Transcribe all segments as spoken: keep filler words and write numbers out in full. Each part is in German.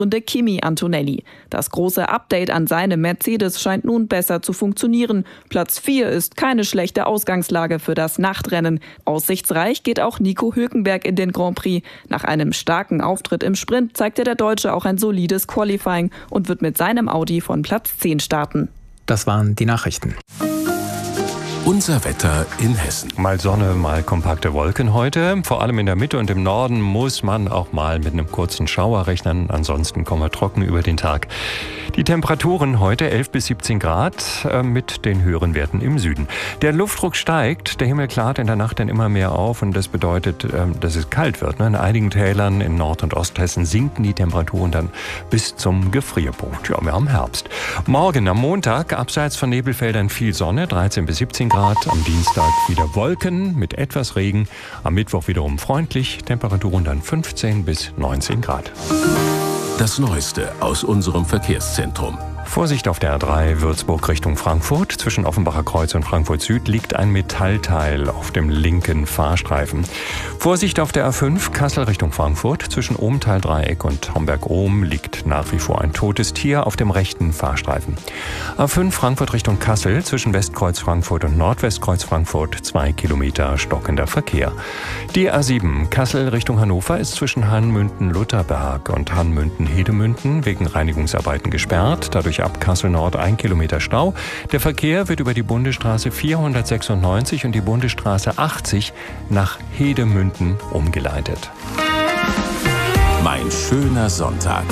Kimi Antonelli. Das große Update an seinem Mercedes scheint nun besser zu funktionieren. Platz vier ist keine schlechte Ausgangslage für das Nachtrennen. Aussichtsreich geht auch Nico Hülkenberg in den Grand Prix. Nach einem starken Auftritt im Sprint zeigte der Deutsche auch ein solides Qualifying und wird mit seinem Audi von Platz zehn starten. Das waren die Nachrichten. Unser Wetter in Hessen. Mal Sonne, mal kompakte Wolken heute. Vor allem in der Mitte und im Norden muss man auch mal mit einem kurzen Schauer rechnen. Ansonsten kommen wir trocken über den Tag. Die Temperaturen heute elf bis siebzehn Grad äh, mit den höheren Werten im Süden. Der Luftdruck steigt, der Himmel klart in der Nacht dann immer mehr auf und das bedeutet, äh, dass es kalt wird. Ne? In einigen Tälern in Nord- und Osthessen sinken die Temperaturen dann bis zum Gefrierpunkt. Ja, wir haben Herbst. Morgen am Montag abseits von Nebelfeldern viel Sonne, dreizehn bis siebzehn Grad. Am Dienstag wieder Wolken mit etwas Regen. Am Mittwoch wiederum freundlich. Temperaturen dann fünfzehn bis neunzehn Grad. Das Neueste aus unserem Verkehrszentrum. Vorsicht auf der A drei Würzburg Richtung Frankfurt. Zwischen Offenbacher Kreuz und Frankfurt Süd liegt ein Metallteil auf dem linken Fahrstreifen. Vorsicht auf der A fünf Kassel Richtung Frankfurt. Zwischen Ohmtal-Dreieck und Homberg-Ohm liegt nach wie vor ein totes Tier auf dem rechten Fahrstreifen. A fünf Frankfurt Richtung Kassel. Zwischen Westkreuz Frankfurt und Nordwestkreuz Frankfurt zwei Kilometer stockender Verkehr. Die A sieben Kassel Richtung Hannover ist zwischen Hanmünden-Lutherberg und Hanmünden-Hedemünden wegen Reinigungsarbeiten gesperrt. Dadurch ab Kassel Nord ein Kilometer Stau. Der Verkehr wird über die Bundesstraße vierhundertsechsundneunzig und die Bundesstraße achtzig nach Hedemünden umgeleitet. Mein schöner Sonntag.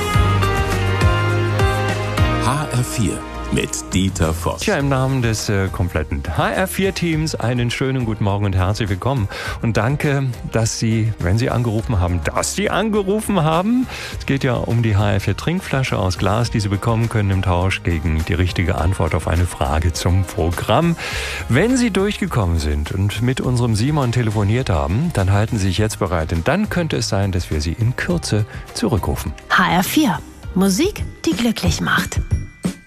H R vier mit Dieter Voss. Tja, im Namen des äh, kompletten H R vier Teams einen schönen guten Morgen und herzlich willkommen. Und danke, dass Sie, wenn Sie angerufen haben, dass Sie angerufen haben. Es geht ja um die H R vier Trinkflasche aus Glas, die Sie bekommen können im Tausch gegen die richtige Antwort auf eine Frage zum Programm. Wenn Sie durchgekommen sind und mit unserem Simon telefoniert haben, dann halten Sie sich jetzt bereit, denn dann könnte es sein, dass wir Sie in Kürze zurückrufen. H R vier. Musik, die glücklich macht.